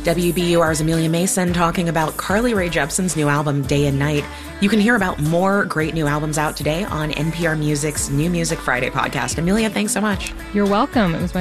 WBUR's Amelia Mason talking about Carly Rae Jepsen's new album, Day and Night. You can hear about more great new albums out today on NPR Music's New Music Friday podcast. Amelia, thanks so much. You're welcome. It was my